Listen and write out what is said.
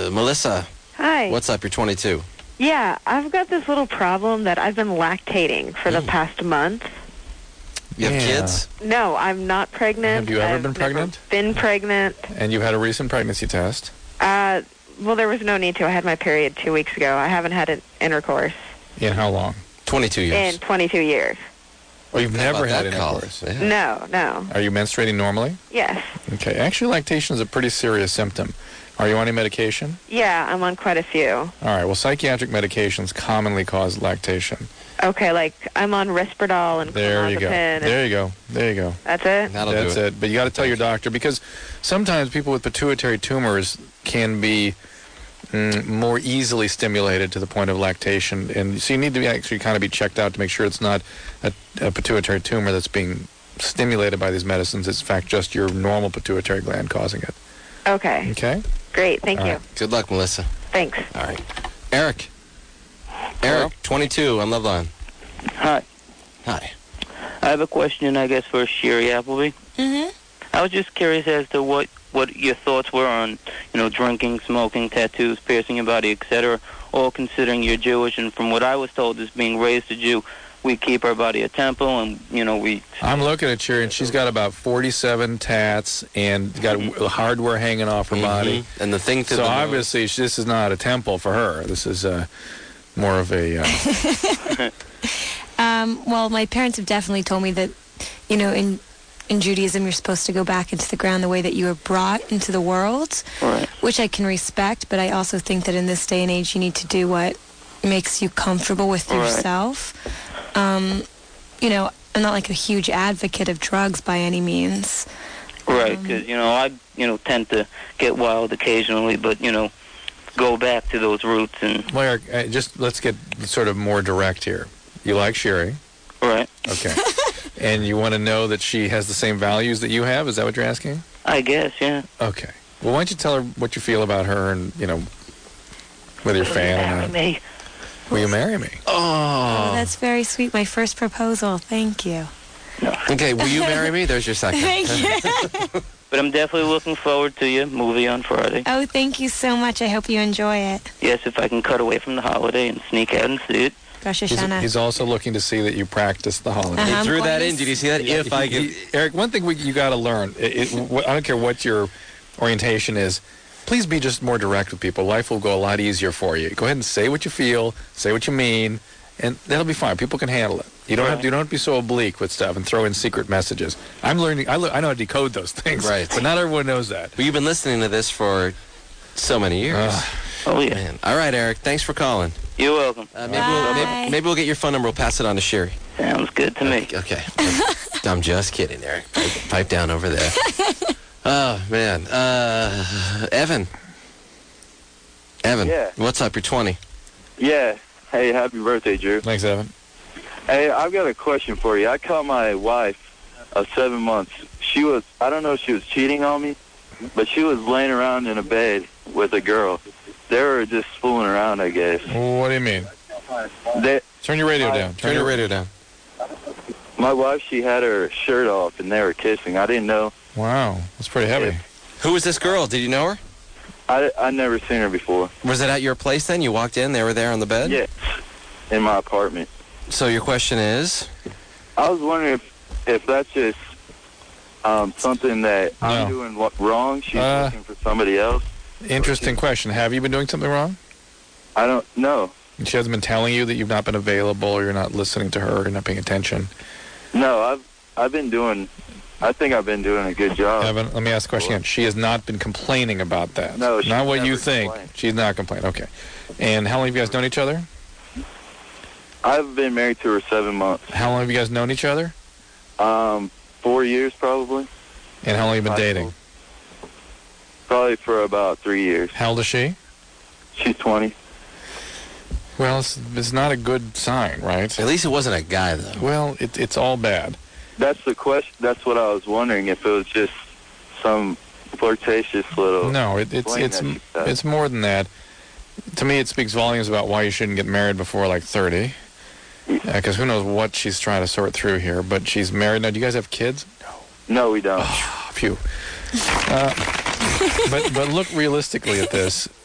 Melissa, Hi. what's up? You're 22. Yeah, I've got this little problem that I've been lactating for the past month. You have kids? No, I'm not pregnant. Have you ever I've been pregnant? Never been pregnant. And you've had a recent pregnancy test? Well, there was no need to. I had my period 2 weeks ago. I haven't had an intercourse. In how long? 22 years. In 22 years. Oh, you've never had that call? intercourse? Yeah. No. Are you menstruating normally? Yes. Okay. Actually, lactation is a pretty serious symptom. Are you on any medication? Yeah, I'm on quite a few. All right. Well, psychiatric medications commonly cause lactation. Okay, like I'm on Risperdal and There you go. There you go. There you go. That's it? That's it. But you got to tell your doctor, because sometimes people with pituitary tumors can be more easily stimulated to the point of lactation, and so you need to actually kind of be checked out to make sure it's not a pituitary tumor that's being stimulated by these medicines. It's in fact just your normal pituitary gland causing it. Okay. Okay? Great, thank you. Right. Good luck, Melissa. Thanks. All right. Eric. Eric, 22 on Loveline. Hi. Hi. I have a question, I guess, for Sherry Appleby. Mm-hmm. I was just curious as to what your thoughts were on, drinking, smoking, tattoos, piercing your body, etc., all considering you're Jewish, and from what I was told as being raised a Jew, we keep our body a temple, and, we... I'm looking at Sherry, and she's got about 47 tats and got hardware hanging off her body. And the thing to So obviously, this is not a temple for her. This is more of a... Well, my parents have definitely told me that, in Judaism, you're supposed to go back into the ground the way that you were brought into the world, right, which I can respect, but I also think that in this day and age, you need to do what makes you comfortable with yourself. I'm not like a huge advocate of drugs by any means. Right, because, I, tend to get wild occasionally, but, go back to those roots and... Well, Eric, let's get sort of more direct here. You like Sherry. Right. Okay. And you want to know that she has the same values that you have? Is that what you're asking? I guess, yeah. Okay. Well, why don't you tell her what you feel about her and, whether you're a fan or not. Me. Will you marry me? Oh, that's very sweet. My first proposal. Thank you. No. Okay, will you marry me? There's your second. Thank you. But I'm definitely looking forward to your movie on Friday. Oh, thank you so much. I hope you enjoy it. Yes, if I can cut away from the holiday and sneak out and see it. Rosh Hashanah. He's also looking to see that you practice the holiday. He threw that in. Did you see that? If I can... Eric, one thing you got to learn, I don't care what your orientation is, please be just more direct with people. Life will go a lot easier for you. Go ahead and say what you feel, say what you mean, and that'll be fine. People can handle it. You don't have to be so oblique with stuff and throw in secret messages. I'm learning. I know how to decode those things. Right. But not everyone knows that. Well, you've been listening to this for so many years. Oh, yeah. Man. All right, Eric. Thanks for calling. You're welcome. Maybe we'll get your phone number. We'll pass it on to Sherry. Sounds good to me. Okay. I'm just kidding, Eric. Pipe down over there. Oh, man. Evan. Yeah. What's up? You're 20. Yeah. Hey, happy birthday, Drew. Thanks, Evan. Hey, I've got a question for you. I caught my wife of 7 months. I don't know if she was cheating on me, but she was laying around in a bed with a girl. They were just fooling around, I guess. What do you mean? Turn your radio down. Turn your radio down. My wife, she had her shirt off, and they were kissing. I didn't know. Wow, that's pretty heavy. Yeah. Who was this girl? Did you know her? I never seen her before. Was it at your place then? You walked in, they were there on the bed? Yes, in my apartment. So your question is? I was wondering if that's just something that I'm doing wrong. She's looking for somebody else. Interesting question. Have you been doing something wrong? I don't know. And she hasn't been telling you that you've not been available, or you're not listening to her, or not paying attention? No, I think I've been doing a good job. Evan, let me ask the question again. She has not been complaining about that. No, she's not what never you think. complained. She's not complaining. Okay. And how long have you guys known each other? I've been married to her 7 months. How long have you guys known each other? 4 years probably. And how long have you been dating? Probably for about 3 years. How old is she? She's 20. Well, it's not a good sign, right? At least it wasn't a guy, though. Well, it's all bad. That's the question. That's what I was wondering, if it was just some flirtatious little... No, it's more than that. To me, it speaks volumes about why you shouldn't get married before, like, 30. Because who knows what she's trying to sort through here. But she's married. Now, do you guys have kids? No, we don't. Oh, phew. But look realistically at this.